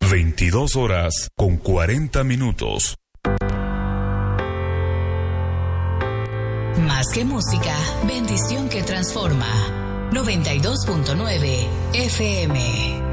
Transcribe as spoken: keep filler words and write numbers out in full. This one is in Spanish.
veintidós horas con cuarenta minutos. Más que música, bendición que transforma. noventa y dos punto nueve F M.